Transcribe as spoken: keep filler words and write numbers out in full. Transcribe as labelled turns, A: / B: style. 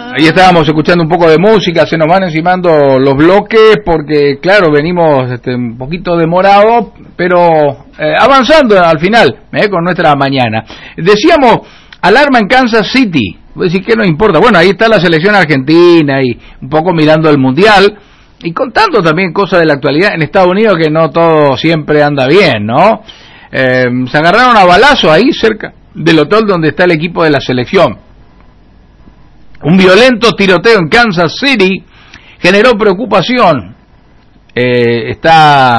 A: Ahí estábamos escuchando un poco de música, se nos van encimando los bloques porque, claro, venimos este, un poquito demorados, pero eh, avanzando al final, eh, con nuestra mañana. Decíamos, alarma en Kansas City. Voy a decir que no importa. Bueno, ahí está la selección argentina y un poco mirando el mundial y contando también cosas de la actualidad en Estados Unidos, que no todo siempre anda bien, ¿no? Eh, se agarraron a balazo ahí cerca del hotel donde está el equipo de la selección. Un violento tiroteo en Kansas City generó preocupación. Eh, está